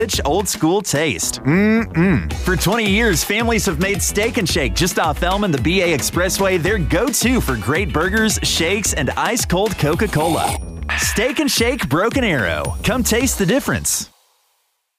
old school taste. Mmm. For 20 years, families have made Steak and Shake just off Elm and the BA Expressway their go-to for great burgers, shakes, and ice-cold Coca-Cola. Steak and Shake Broken Arrow. Come taste the difference.